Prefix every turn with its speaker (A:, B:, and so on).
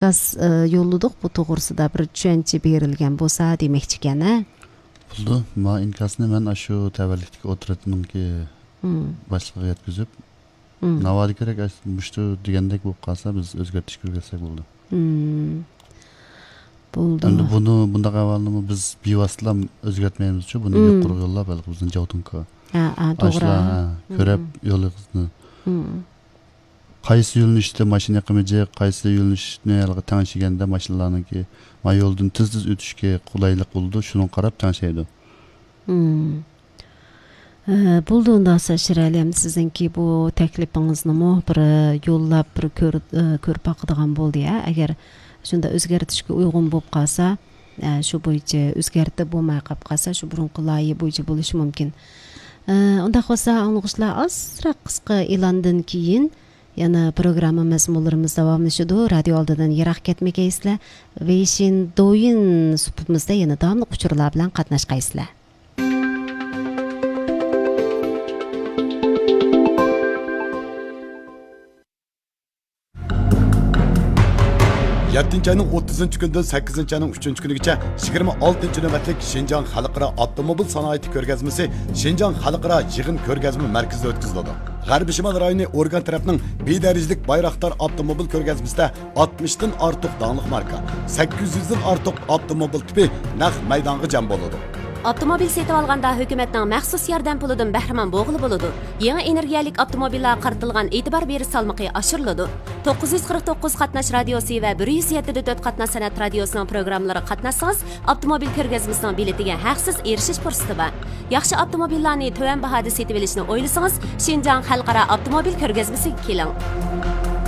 A: inkos yo'lladik bu to'g'risida bir tushuncha berilgan bo'lsa demoqchi ekan a
B: bo'ldi ma inkosni men shu tavallikdagi o'tiratninki boshlig'iga yetkazib navodi kerak mushtu degandek bo'lib qolsa biz o'zgartish ko'rgazsak bo'ldi
A: bo'ldi
B: endi buni bunday avvalni biz bevosita o'zgartmaymiz-ku buni yuqori yo'llab balki bizning javtunka
A: to'g'ri
B: ko'rib yo'limizni qaysi yo'nalishda mashina qilmaydi qaysi yo'nalishni tanishganda mashinalarniki ma yo'ldan tez o'tishga qulaylik bo'ldi shuni qarab tanishadi
A: bo'ldi unda Shiraliyam sizningki bu taklifingizni bir yo'llab bir ko'rib boqadigan bo'ldi-ya agar shunda o'zgartishga uyg'un bo'lib qolsa shu bo'yicha o'zgartib bo'lmay qolib qolsa shu burunqi loyiha bo'yicha bo'lishi mumkin unda bo'lsa anglag'ishlar ozroq qisqa e'londan keyin yana programma mazmunlarimiz davomlashadi radio oldidan yiroq ketmagaysizlar Veyshin do'yin supimizda yana davomli uchurlar bilan qatnashqaysizlar
C: 7 ayning 30 kunidan 8 ayning 3 kunigacha 26 navbatlik Şinjan Xalqaro avtomobil sanoati ko'rgazmasi Şinjan Xalqaro yig'in ko'rgazma markazida o'tkaziladi. G'arbiy Shimol rayoni organ tarafining bedarajlik Bayroqtar avtomobil ko'rgazmasida 60 dan ortiq danglik marka, 800 dan ortiq avtomobil tipi naq maydonga jam bo'ladi.
D: Avtomobil setib olganda hukumatning maxsus yordam pulidan bahramand bo'lg'ili bo'ladi. Yangi energiyalik avtomobillar qaratilgan e'tibor berish salmoqi oshiriladi. 949 qatnash radiosi va 107.4 qatnash san'at radiosining programmalari qatnashsangiz, avtomobil ko'rgazmasining biletiga haqsiz erishish fursati bor. Yaxshi avtomobillarni to'van bahoda setib olishni o'ylasangiz, Şinjan Xalqaro avtomobil ko'rgazmasiga keling.